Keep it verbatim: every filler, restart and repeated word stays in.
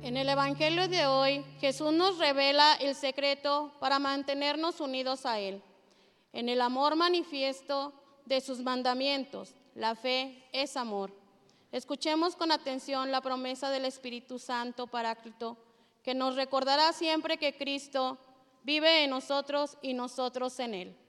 En el Evangelio de hoy, Jesús nos revela el secreto para mantenernos unidos a Él, en el amor manifiesto de sus mandamientos. La fe es amor. Escuchemos con atención la promesa del Espíritu Santo Paráclito, que nos recordará siempre que Cristo vive en nosotros y nosotros en Él.